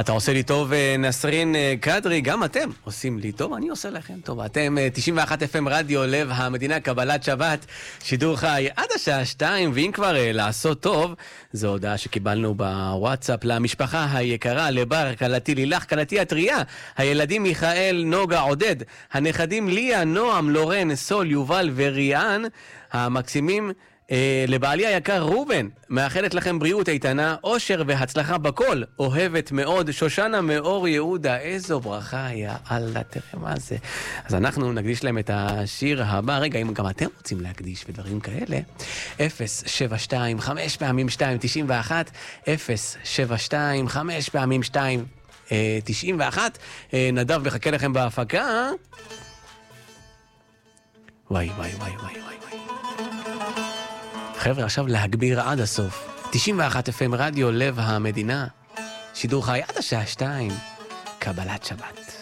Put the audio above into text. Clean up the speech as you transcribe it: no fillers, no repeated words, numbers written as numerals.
אתה עושה לי טוב, נסרין קדרי, גם אתם עושים לי טוב, אני עושה לכם טוב. אתם 91 FM רדיו, לב המדינה, קבלת שבת, שידור חי עד השעה 2, ואם כבר לעשות טוב, זו הודעה שקיבלנו בוואטסאפ למשפחה היקרה, לבר, קלתי לילך, קלתי הטריה, הילדים מיכאל, נוגה, עודד, הנכדים ליה, נועם, לורן, סול, יובל וריאן, המקסימים, לבעלי היקר רובן, מאחלת לכם בריאות איתנה, אושר והצלחה בכל, אוהבת מאוד, שושנה מאור יהודה, איזו ברכה, יא אללה, תראה מה זה. אז אנחנו נקדיש להם את השיר הבא, רגע, אם גם אתם רוצים להקדיש ודברים כאלה, 072 5 פעמים 2 91, 072 5 פעמים 2 91, נדב מחכה לכם בהפקה. וואי וואי וואי וואי וואי. חבר'ה, עכשיו להגביר עד הסוף. 91 FM רדיו, לב המדינה. שידור חי עד השעה 2. קבלת שבת.